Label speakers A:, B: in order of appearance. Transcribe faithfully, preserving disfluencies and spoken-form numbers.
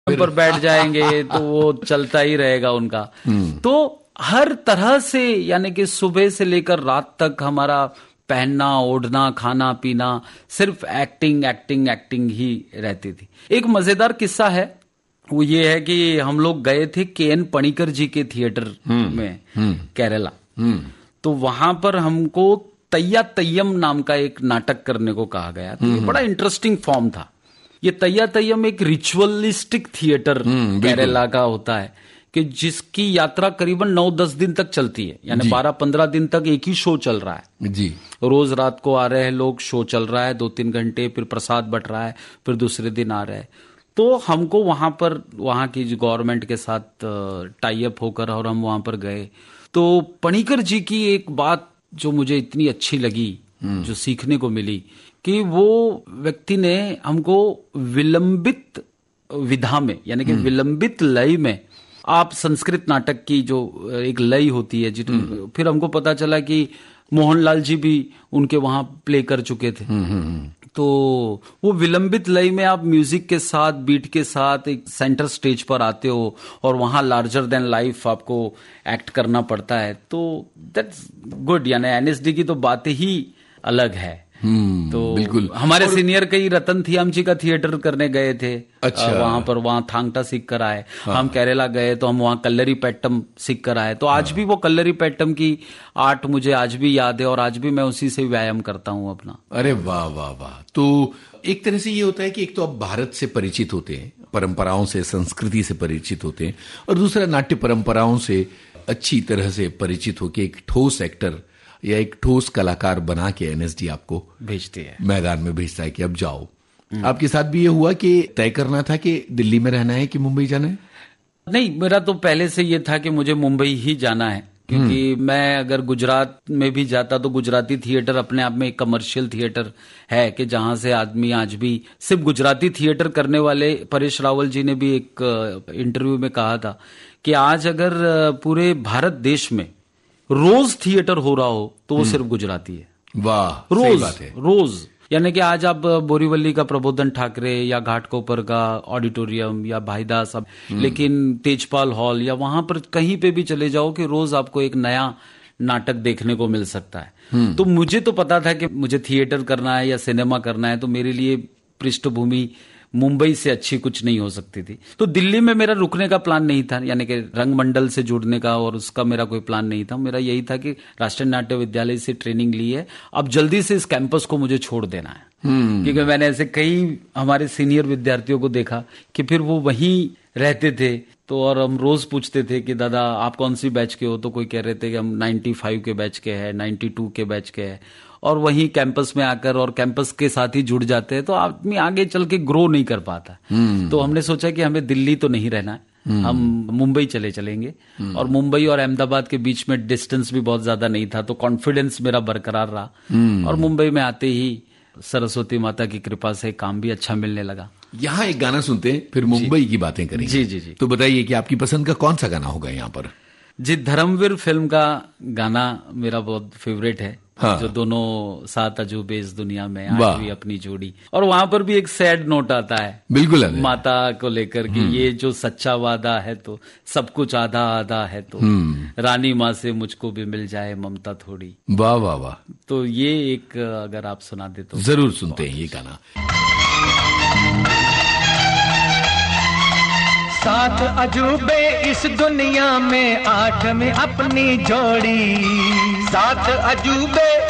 A: पर बैठ जाएंगे तो वो चलता ही रहेगा उनका। तो हर तरह से, यानी कि सुबह से लेकर रात तक हमारा पहनना, ओढ़ना, खाना पीना सिर्फ एक्टिंग एक्टिंग एक्टिंग ही रहती थी। एक मजेदार किस्सा है, वो ये है कि हम लोग गए थे के एन पणिकर जी के थिएटर में केरला। तो वहां पर हमको तैया तैयम नाम का एक नाटक करने को कहा गया। तो ये बड़ा इंटरेस्टिंग फॉर्म था। ये तैया तैयम एक रिचुअलिस्टिक थिएटर केरला का होता है कि जिसकी यात्रा करीबन नौ दस दिन तक चलती है, यानी बारह पंद्रह दिन तक एक ही शो चल रहा है जी। रोज रात को आ रहे हैं लोग, शो चल रहा है दो तीन घंटे, फिर प्रसाद बट रहा है, फिर दूसरे दिन आ रहे हैं। तो हमको वहां पर, वहां की गवर्नमेंट के साथ टाई अप होकर और हम वहां पर गए। तो पणिकर जी की एक बात जो मुझे इतनी अच्छी लगी, जो सीखने को मिली, कि वो व्यक्ति ने हमको विलंबित विधा में, यानी कि विलंबित लय में, आप संस्कृत नाटक की जो एक लय होती है, फिर हमको पता चला कि मोहनलाल जी भी उनके वहां प्ले कर चुके थे। तो वो विलंबित लय में आप म्यूजिक के साथ, बीट के साथ एक सेंटर स्टेज पर आते हो और वहां लार्जर देन लाइफ आपको एक्ट करना पड़ता है। तो दैट्स गुड, यानी एन एस डी की तो बात ही अलग है। तो बिल्कुल हमारे और... सीनियर कई रतन थियाम जी का थिएटर करने गए थे। अच्छा। वहां पर वहां थांगटा सीख कर आए। हाँ। हम केरला गए तो हम वहां कल्लरी पैट्टम सीख कर आए। तो आज हाँ। भी वो कल्लरी पैट्टम की आर्ट मुझे आज भी याद है और आज भी मैं उसी से व्यायाम करता हूं अपना।
B: अरे वाह वाह वाह। तो एक तरह से ये होता है कि एक तो आप भारत से परिचित होते हैं, परंपराओं से, संस्कृति से परिचित होते हैं, और दूसरा नाट्य परंपराओं से अच्छी तरह से परिचित होकर एक ठोस एक्टर या एक ठोस कलाकार बना के एन एस डी आपको
A: भेजती है,
B: मैदान में भेजता है कि अब जाओ। आपके साथ भी ये हुआ कि तय करना था कि दिल्ली में रहना है कि मुंबई जाना है?
A: नहीं, मेरा तो पहले से ये था कि मुझे मुंबई ही जाना है, क्योंकि मैं अगर गुजरात में भी जाता तो गुजराती थिएटर अपने आप में एक कमर्शियल थिएटर है कि जहां से आदमी आज भी सिर्फ गुजराती थिएटर करने वाले, परेश रावल जी ने भी एक इंटरव्यू में कहा था कि आज अगर पूरे भारत देश में रोज थिएटर हो रहा हो तो वो सिर्फ गुजराती है।
B: वाह,
A: रोज
B: सही बात है।
A: रोज, यानी कि आज आप बोरीवली का प्रबोधन ठाकरे या घाटकोपर का ऑडिटोरियम या भाईदास, अब लेकिन तेजपाल हॉल या वहां पर कहीं पे भी चले जाओ कि रोज आपको एक नया नाटक देखने को मिल सकता है। तो मुझे तो पता था कि मुझे थिएटर करना है या सिनेमा करना है, तो मेरे लिए पृष्ठभूमि मुंबई से अच्छी कुछ नहीं हो सकती थी। तो दिल्ली में मेरा रुकने का प्लान नहीं था, यानी कि रंगमंडल से जुड़ने का और उसका मेरा कोई प्लान नहीं था। मेरा यही था कि राष्ट्रीय नाट्य विद्यालय से ट्रेनिंग ली है, अब जल्दी से इस कैंपस को मुझे छोड़ देना है। क्योंकि मैंने ऐसे कई हमारे सीनियर विद्यार्थियों को देखा कि फिर वो वहीं रहते थे, तो और हम रोज पूछते थे कि दादा आप कौन सी बैच के हो, तो कोई कह रहे थे कि हम पचानवे के बैच के हैं, बानवे के बैच के हैं, और वहीं कैंपस में आकर और कैंपस के साथ ही जुड़ जाते हैं, तो आदमी आगे चल के ग्रो नहीं कर पाता। तो हमने सोचा कि हमें दिल्ली तो नहीं रहना है, हम मुंबई चले चलेंगे। और मुंबई और अहमदाबाद के बीच में डिस्टेंस भी बहुत ज्यादा नहीं था, तो कॉन्फिडेंस मेरा बरकरार रहा। और मुंबई में आते ही सरस्वती माता की कृपा से काम भी अच्छा मिलने लगा।
B: यहाँ एक गाना सुनते हैं, फिर मुंबई की बातें करेंगे।
A: जी जी जी।
B: तो बताइए कि आपकी पसंद का कौन सा गाना होगा यहाँ पर?
A: जी, धर्मवीर फिल्म का गाना मेरा बहुत फेवरेट है। हाँ। जो दोनों सात अजूबे इस दुनिया में, आठवीं अपनी जोड़ी, और वहां पर भी एक सैड नोट आता है
B: बिल्कुल
A: माता को लेकर कि ये जो सच्चा वादा है तो सब कुछ आधा आधा है, तो रानी माँ से मुझको भी मिल जाए ममता थोड़ी।
B: वाह वाह वाह।
A: तो ये एक अगर आप सुना दे तो
B: जरूर सुनते हैं ये गाना।
C: सात अजूबे इस दुनिया में, आठ में अपनी जोड़ी। सात अजूबे